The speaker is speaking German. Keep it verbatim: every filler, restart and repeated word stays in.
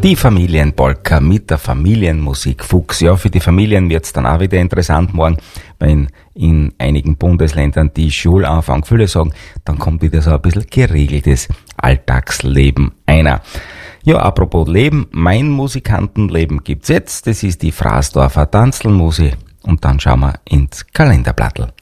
Die Familienpolka mit der Familienmusik Fuchs. Ja, für die Familien wird's dann auch wieder interessant morgen, wenn in einigen Bundesländern die Schulanfang viele sagen, dann kommt wieder so ein bisschen geregeltes Alltagsleben einer. Ja, apropos Leben, mein Musikantenleben gibt's jetzt. Das ist die Fraßdorfer Tanzlmusik. Und dann schauen wir ins Kalenderblattl.